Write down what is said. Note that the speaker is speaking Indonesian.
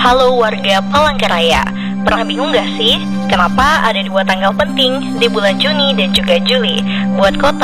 Halo warga Palangkaraya, pernah bingung gak sih kenapa ada dua tanggal penting di bulan Juni dan juga Juli buat kota